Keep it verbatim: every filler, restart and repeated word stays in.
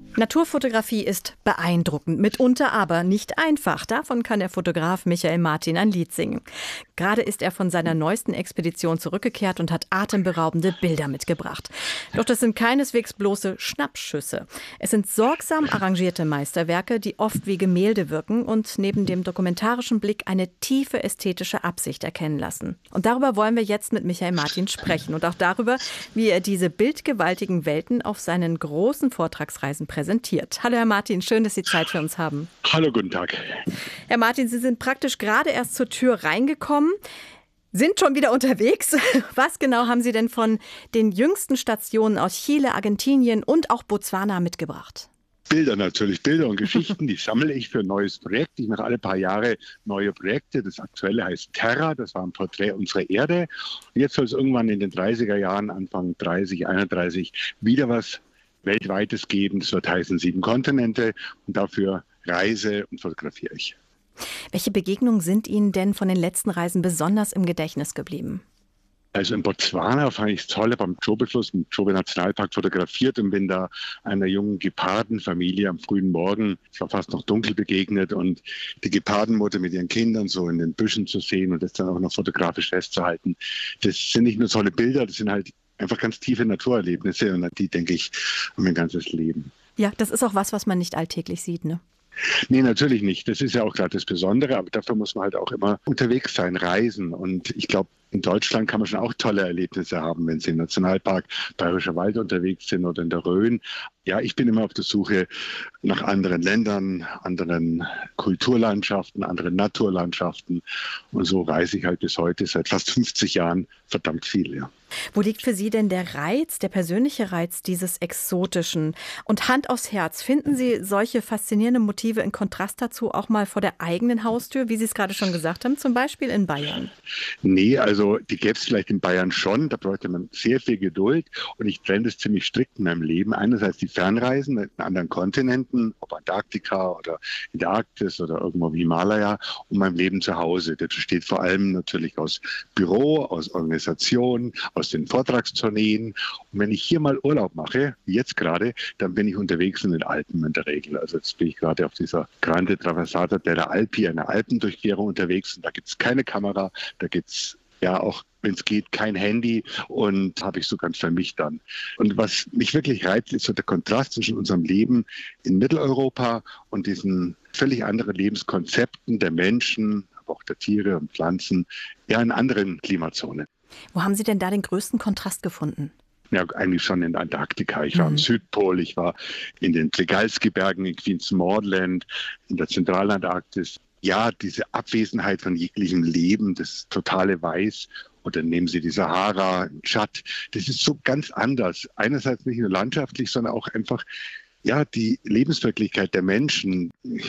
Naturfotografie ist beeindruckend, mitunter aber nicht einfach. Davon kann der Fotograf Michael Martin ein Lied singen. Gerade ist er von seiner neuesten Expedition zurückgekehrt und hat atemberaubende Bilder mitgebracht. Doch das sind keineswegs bloße Schnappschüsse. Es sind sorgsam arrangierte Meisterwerke, die oft wie Gemälde wirken und neben dem dokumentarischen Blick eine tiefe ästhetische Absicht erkennen lassen. Und darüber wollen wir jetzt mit Michael Martin sprechen und auch darüber, wie er diese bildgewaltigen Welten auf seinen großen Vortragsreisen präsentiert. Präsentiert. Hallo Herr Martin, schön, dass Sie Zeit für uns haben. Hallo, guten Tag. Herr Martin, Sie sind praktisch gerade erst zur Tür reingekommen, sind schon wieder unterwegs. Was genau haben Sie denn von den jüngsten Stationen aus Chile, Argentinien und auch Botswana mitgebracht? Bilder natürlich, Bilder und Geschichten, die sammle ich für ein neues Projekt. Ich mache alle paar Jahre neue Projekte. Das aktuelle heißt Terra, das war ein Porträt unserer Erde. Und jetzt soll es irgendwann in den dreißiger Jahren, Anfang dreißig, einunddreißig, wieder was Weltweites geben. Das wird heißen sieben Kontinente und dafür reise und fotografiere ich. Welche Begegnungen sind Ihnen denn von den letzten Reisen besonders im Gedächtnis geblieben? Also in Botswana fand ich es toll, beim Chobe-Fluss, im Chobe-Nationalpark fotografiert und bin da einer jungen Gepardenfamilie am frühen Morgen, es war fast noch dunkel, begegnet und die Gepardenmutter mit ihren Kindern so in den Büschen zu sehen und das dann auch noch fotografisch festzuhalten. Das sind nicht nur tolle Bilder, das sind halt einfach ganz tiefe Naturerlebnisse und an die denke ich um mein ganzes Leben. Ja, das ist auch was, was man nicht alltäglich sieht, ne? Nee, natürlich nicht. Das ist ja auch gerade das Besondere, aber dafür muss man halt auch immer unterwegs sein, reisen. Und ich glaube, in Deutschland kann man schon auch tolle Erlebnisse haben, wenn Sie im Nationalpark Bayerischer Wald unterwegs sind oder in der Rhön. Ja, ich bin immer auf der Suche nach anderen Ländern, anderen Kulturlandschaften, anderen Naturlandschaften. Und so reise ich halt bis heute seit fast fünfzig Jahren verdammt viel, ja. Wo liegt für Sie denn der Reiz, der persönliche Reiz dieses Exotischen? Und Hand aufs Herz, finden Sie solche faszinierenden Motive in Kontrast dazu auch mal vor der eigenen Haustür, wie Sie es gerade schon gesagt haben, zum Beispiel in Bayern? Nee, also die gäbe es vielleicht in Bayern schon, da bräuchte man sehr viel Geduld und ich trenne das ziemlich strikt in meinem Leben. Einerseits die Fernreisen in anderen Kontinenten, ob Antarktika oder in der Arktis oder irgendwo im Himalaya und mein Leben zu Hause. Das besteht vor allem natürlich aus Büro, aus Organisation, aus den Vortragstourneen. Und wenn ich hier mal Urlaub mache, wie jetzt gerade, dann bin ich unterwegs in den Alpen in der Regel. Also jetzt bin ich gerade auf dieser Grande Traversata della Alpi, einer Alpendurchquerung unterwegs und da gibt es keine Kamera, da gibt es ja auch, wenn es geht, kein Handy und habe ich so ganz für mich dann. Und was mich wirklich reizt, ist so der Kontrast zwischen unserem Leben in Mitteleuropa und diesen völlig anderen Lebenskonzepten der Menschen, aber auch der Tiere und Pflanzen, ja in anderen Klimazonen. Wo haben Sie denn da den größten Kontrast gefunden? Ja, eigentlich schon in Antarktika. Ich war mhm. am Südpol, ich war in den Tregalski-Bergen in Queens Maudland, in der Zentralantarktis. Ja, diese Abwesenheit von jeglichem Leben, das totale Weiß. Oder nehmen Sie die Sahara, Tschad. Das ist so ganz anders. Einerseits nicht nur landschaftlich, sondern auch einfach ja die Lebenswirklichkeit der Menschen.